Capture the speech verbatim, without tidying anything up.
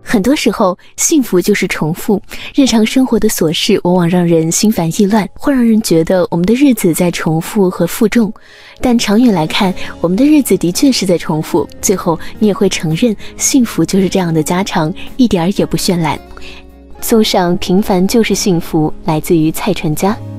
很多时候，幸福就是重复。日常生活的琐事往往让人心烦意乱，会让人觉得我们的日子在重复和负重。但长远来看，我们的日子的确是在重复。最后，你也会承认，幸福就是这样的家常，一点儿也不绚烂。送上《平凡就是幸福》，来自于蔡淳佳。